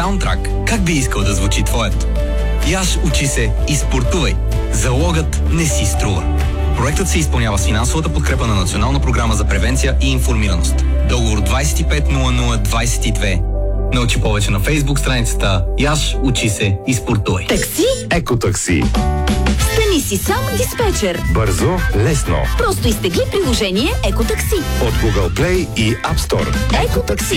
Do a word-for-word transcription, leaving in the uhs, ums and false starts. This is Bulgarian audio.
саундтрак, как би искал да звучи твоят? Яш, учи се и спортувай. Залогът не си струва. Проектът се изпълнява с финансовата подкрепа на Национална програма за превенция и информираност. Договор двайсет и пет нула нула двайсет и две. Научи повече на Фейсбук страницата Яш, учи се и спортувай. Такси? Екотакси. Стани си сам диспетчер. Бързо, лесно. Просто изтегли приложение Екотакси от Google Play и App Store. Екотакси.